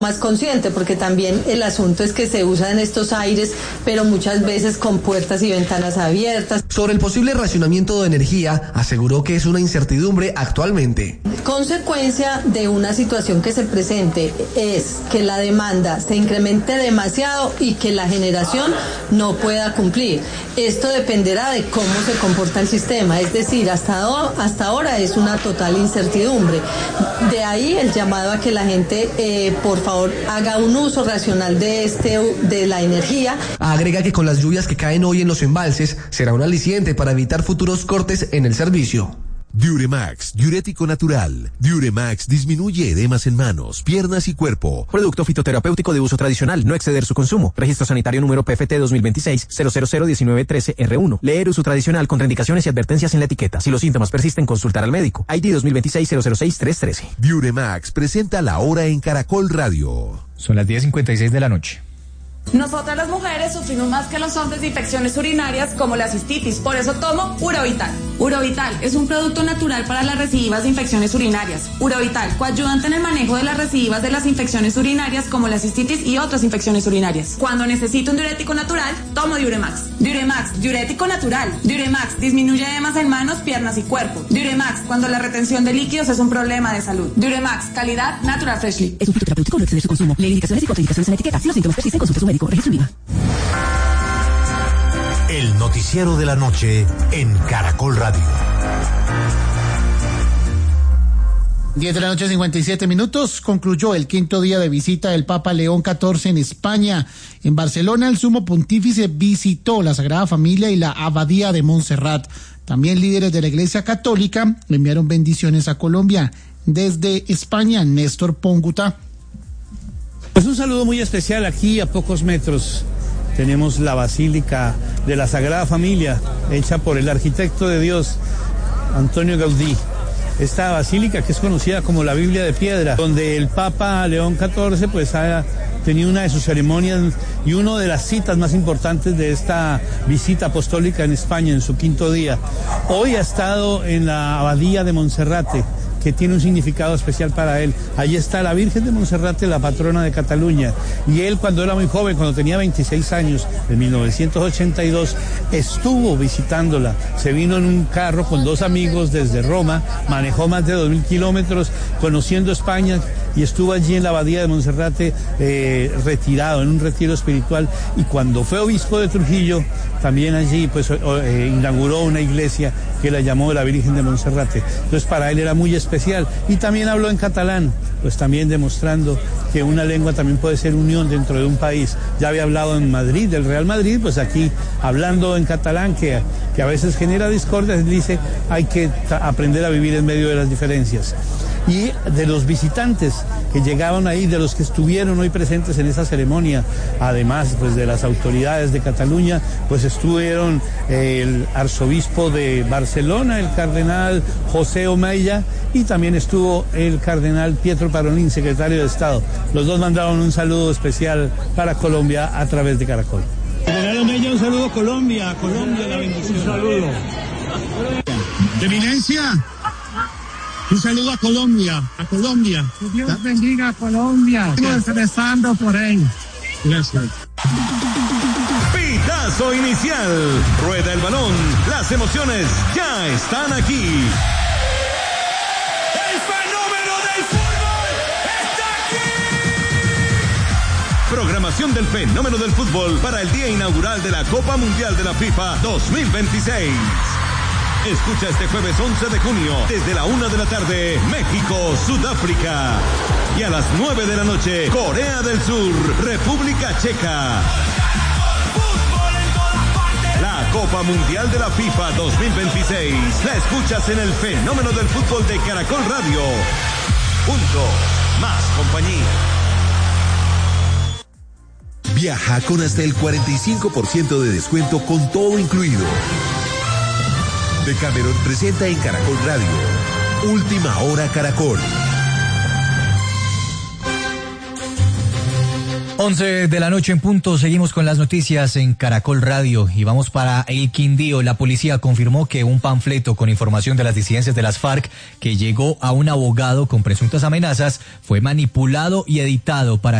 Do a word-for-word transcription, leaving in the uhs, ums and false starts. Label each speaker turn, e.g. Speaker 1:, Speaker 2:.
Speaker 1: más consciente, porque también el asunto es que se usan estos aires, pero muchas veces con puertas y ventanas abiertas.
Speaker 2: Sobre el posible racionamiento de energía, aseguró que es una incertidumbre actualmente.
Speaker 1: Consecuencia de una situación que se presente es que la demanda se incremente demasiado y que la generación no pueda cumplir. Esto dependerá de cómo se comporta el sistema, es decir, hasta, hasta ahora es una total incertidumbre. De ahí el llamado a que la gente, eh, por favor, haga un uso racional de este de la energía.
Speaker 2: Agrega que con las lluvias que caen hoy en los embalses será un aliciente para evitar futuros cortes en el servicio.
Speaker 3: Diuremax, diurético natural. Diuremax disminuye edemas en manos, piernas y cuerpo.
Speaker 4: Producto fitoterapéutico de uso tradicional, no exceder su consumo. Registro sanitario número P F T dos mil veintiséis cero cero cero diecinueve trece R uno. Leer uso tradicional, contraindicaciones y advertencias en la etiqueta. Si los síntomas persisten, consultar al médico. I D dos mil veintiséis cero cero seis tres trece.
Speaker 3: Diuremax presenta la hora en Caracol Radio.
Speaker 5: Son las diez cincuenta y seis de la noche.
Speaker 6: Nosotras las mujeres sufrimos más que los hombres de infecciones urinarias como la cistitis, por eso tomo Urovital. Urovital es un producto natural para las recidivas de infecciones urinarias. Urovital, coayudante en el manejo de las recidivas de las infecciones urinarias como la cistitis y otras infecciones urinarias. Cuando necesito un diurético natural, tomo Diuremax. Diuremax, diurético natural. Diuremax, disminuye edemas en manos, piernas y cuerpo. Diuremax, cuando la retención de líquidos es un problema de salud. Diuremax, calidad Natural Freshly.
Speaker 7: Es un fitoterapéutico, no exceder su consumo. Leer indicaciones y contraindicaciones en la etiqueta. Si los síntomas persisten, consulte a su médico. Registro IVA.
Speaker 3: El noticiero de la noche en Caracol Radio.
Speaker 8: diez de la noche, cincuenta y siete minutos. Concluyó el quinto día de visita del Papa León catorce en España. En Barcelona, el sumo pontífice visitó la Sagrada Familia y la Abadía de Montserrat. También líderes de la Iglesia Católica le enviaron bendiciones a Colombia. Desde España, Néstor Pónguta.
Speaker 9: Pues un saludo muy especial. Aquí a pocos metros tenemos la Basílica de la Sagrada Familia, hecha por el arquitecto de Dios, Antonio Gaudí. Esta basílica que es conocida como la Biblia de Piedra, donde el Papa León catorce pues ha tenido una de sus ceremonias y una de las citas más importantes de esta visita apostólica en España en su quinto día. Hoy ha estado en la Abadía de Monserrate, que tiene un significado especial para él. Allí está la Virgen de Monserrate, la patrona de Cataluña. Y él, cuando era muy joven, cuando tenía veintiséis años, en mil novecientos ochenta y dos, estuvo visitándola. Se vino en un carro con dos amigos desde Roma, manejó más de dos mil kilómetros, conociendo España, y estuvo allí en la Abadía de Monserrate, eh, retirado, en un retiro espiritual. Y cuando fue obispo de Trujillo, también allí pues eh, inauguró una iglesia que la llamó la Virgen de Monserrate. Entonces para él era muy especial. Y también habló en catalán, pues también demostrando que una lengua también puede ser unión dentro de un país. Ya había hablado en Madrid, del Real Madrid, pues aquí hablando en catalán, que, que a veces genera discordia, dice hay que aprender a vivir en medio de las diferencias. Y de los visitantes que llegaban ahí, de los que estuvieron hoy presentes en esa ceremonia, además pues de las autoridades de Cataluña, pues estuvieron eh, el arzobispo de Barcelona, el cardenal José Omeya, y también estuvo el cardenal Pietro Parolin, secretario de Estado. Los dos mandaron un saludo especial para Colombia a través de Caracol.
Speaker 10: Cardenal Omeya, un saludo a Colombia, a Colombia la bendición. Un saludo. De Eminencia. Un saludo a Colombia, a Colombia.
Speaker 11: Que Dios bendiga a Colombia. Estamos rezando por él.
Speaker 10: Gracias.
Speaker 12: Pitazo inicial. Rueda el balón. Las emociones ya están aquí.
Speaker 13: El fenómeno del fútbol está aquí.
Speaker 12: Programación del fenómeno del fútbol para el día inaugural de la Copa Mundial de la FIFA dos mil veintiséis. Escucha este jueves once de junio, desde la una de la tarde, México, Sudáfrica. Y a las nueve de la noche, Corea del Sur, República Checa. La Copa Mundial de la FIFA dos mil veintiséis la escuchas en el fenómeno del fútbol de Caracol Radio. Juntos, más compañía.
Speaker 3: Viaja con hasta el cuarenta y cinco por ciento de descuento con todo incluido. Decameron presenta en Caracol Radio Última Hora Caracol.
Speaker 5: once de la noche en punto, seguimos con las noticias en Caracol Radio y vamos para el Quindío. La policía confirmó que un panfleto con información de las disidencias de las FARC que llegó a un abogado con presuntas amenazas fue manipulado y editado para